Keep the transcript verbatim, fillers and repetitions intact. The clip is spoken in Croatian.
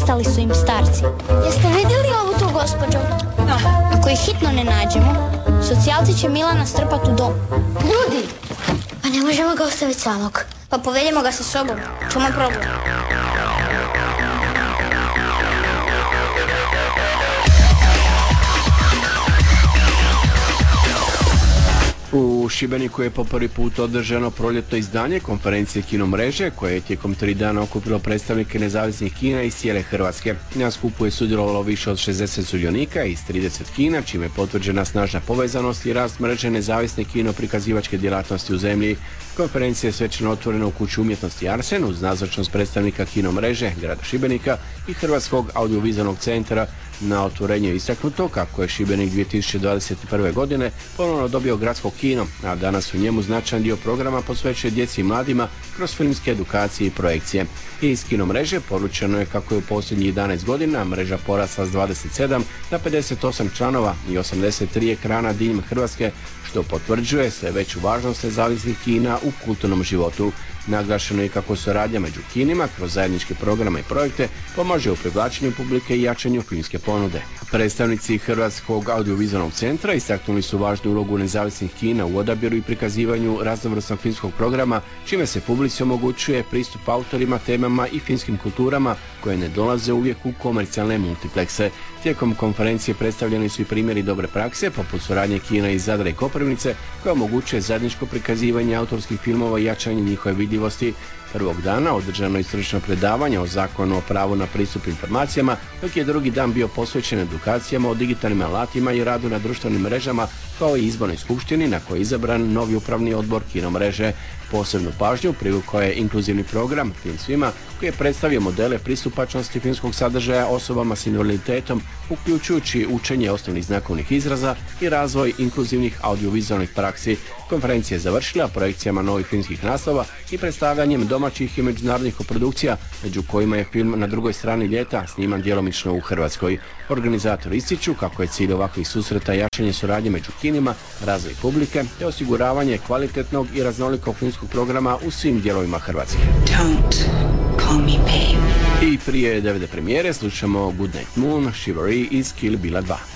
nestali su im starci. Jeste vidjeli ovu tu gospođu? No. Ako ih hitno ne nađemo, socijalci će Milana strpati u dom. Ljudi, pa ne možemo ga ostaviti samog. Pa povedemo ga sa sobom. Čemu je problem? U Šibeniku je po prvi put održano proljetno izdanje konferencije Kino mreže koje je tijekom tri dana okupilo predstavnike nezavisnih kina iz cijele Hrvatske. Na skupu je sudjelovalo više od šezdeset sudionika iz trideset kina, čime je potvrđena snažna povezanost i rast mreže nezavisne kino prikazivačke djelatnosti u zemlji. Konferencija je svečano otvorena u Kući umjetnosti Arsen uz nazočnost predstavnika Kino mreže grada Šibenika i Hrvatskog audiovizualnog centra. Na otvorenju je istaknuto kako je Šibenik dvije tisuće dvadeset prve. godine ponovno dobio gradsko kino, a danas u njemu značajan dio programa posvećuje djeci i mladima kroz filmske edukacije i projekcije. I iz Kino mreže poručeno je kako je u posljednjih jedanaest godina mreža porasla s dvadeset sedam na pedeset osam članova i osamdeset tri ekrana diljem Hrvatske, što potvrđuje sve veću važnost nezavisnih kina u kulturnom životu. Naglašeno je kako suradnja među kinima kroz zajedničke programe i projekte pomaže u privlačenju publike i jačanju filmske ponude. Predstavnici Hrvatskog audiovizualnog centra istaknuli su važnu ulogu nezavisnih kina u odabiru i prikazivanju raznovrsnog filmskog programa, čime se publici omogućuje pristup autorima, temama i filmskim kulturama koje ne dolaze uvijek u komercijalne multiplekse. Tijekom konferencije predstavljeni su i primjeri dobre prakse, poput suradnje kina iz Zadra i Koprivnice, koja omogućuje zajedničko prikazivanje autorskih filmova i jačanje njihove vidljivosti. Prvog dana održano je stručno predavanje o zakonu o pravu na pristup informacijama, dok je drugi dan bio posvećen edukacijama o digitalnim alatima i radu na društvenim mrežama, kao i izbornoj skupštini na kojoj je izabran novi upravni odbor Kino mreže. Posebnu pažnju privukao je inkluzivni program Film svima, koji je predstavio modele pristupačnosti filmskog sadržaja osobama s invaliditetom, uključujući učenje osnovnih znakovnih izraza i razvoj inkluzivnih audiovizualnih praksi. Konferencija je završila projekcijama novih filmskih naslova i predstavljanjem domaćih i međunarodnih koprodukcija, među kojima je film Na drugoj strani ljeta sniman djelomično u Hrvatskoj. Organizatori ističu kako je cilj ovakvih susreta jačanje suradnje među kinima, razvoj publike te osiguravanje kvalitetnog i raznolikog filmskog programa u svim dijelovima Hrvatske. Don't call me babe. I prije D V D premijere slušamo Good Night Moon, Shivery iz Kill Billa dva.